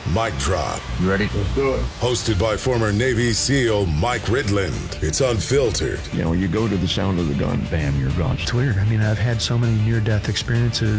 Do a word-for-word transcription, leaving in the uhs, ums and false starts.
Mic Drop. You ready? Let's do it. Hosted by former Navy SEAL Mike Ridland. It's unfiltered. You know, you go to the sound of the gun, bam, you're gone. It's weird. I mean, I've had so many near-death experiences.